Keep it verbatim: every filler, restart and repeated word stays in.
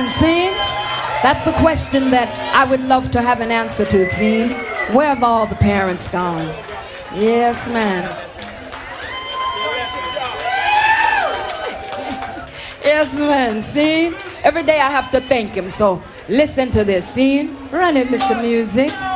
man, see? That's a question that I would love to have an answer to, see? Where have all the parents gone? Yes, man. Yes, man, see? Every day I have to thank him, so listen to this, see? Run it, Mister Music.